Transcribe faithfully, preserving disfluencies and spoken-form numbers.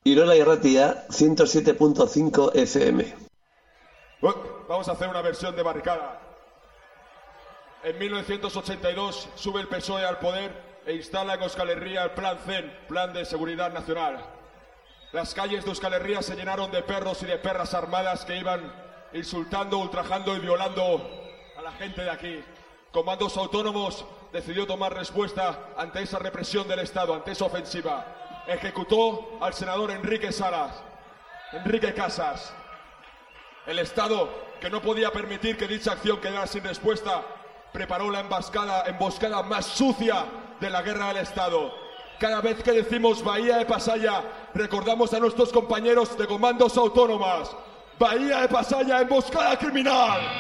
Irola Irratia ciento siete punto cinco F M. Vamos a hacer una versión de Barricada. En mil novecientos ochenta y dos sube el P S O E al poder e instala en Euskal Herria el Plan C E N, Plan de Seguridad Nacional. Las calles de Euskal Herria se llenaron de perros y de perras armadas que iban insultando, ultrajando y violando a la gente de aquí. Comandos Autónomos decidió tomar respuesta ante esa represión del Estado, ante esa ofensiva. Ejecutó al senador Enrique Salas, Enrique Casas. El Estado, que no podía permitir que dicha acción quedara sin respuesta, preparó la emboscada, emboscada más sucia de la guerra del Estado. Cada vez que decimos Bahía de Pasaya, recordamos a nuestros compañeros de Comandos Autónomas. Bahía de Pasaya, emboscada criminal.